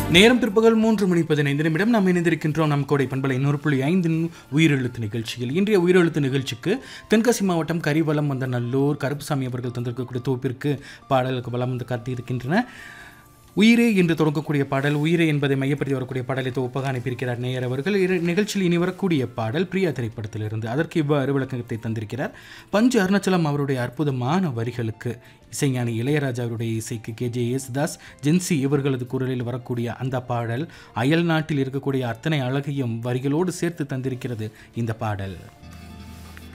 நேரம் பிற்பகல் 3:15 நாம் இணைந்திருக்கின்றோம். நம் கோடை பண்பலை 100.5 உயிரெழுத்து நிகழ்ச்சியில். இன்றைய உயிரெழுத்து நிகழ்ச்சிக்கு தென்காசி மாவட்டம் கரிவலம் வந்த நல்லூர் கருப்புசாமி அவர்கள் தந்திருக்கக்கூடிய தொகுப்பிற்கு பாடலுக்கு வளம் வந்து காத்திருக்கின்றன. உயிரே என்று தொடங்கக்கூடிய பாடல், உயிரே என்பதை மையப்படுத்தி வரக்கூடிய பாடலை தொகுப்பாக அனுப்பியிருக்கிறார் நேயர் அவர்கள். நிகழ்ச்சியில் இனி வரக்கூடிய பாடல் பிரியா திரைப்படத்திலிருந்து. அதற்கு இவ்வாறு விளக்கத்தை தந்திருக்கிறார். பஞ்சு அருணாச்சலம் அவருடைய அற்புதமான வரிகளுக்கு இசைஞானி இளையராஜா அவருடைய இசைக்கு KJ யேசுதாஸ், ஜென்சி இவர்களது குரலில் வரக்கூடிய அந்த பாடல் அயல் நாட்டில் இருக்கக்கூடிய அத்தனை அழகையும் வரிகளோடு சேர்த்து தந்திருக்கிறது இந்த பாடல்.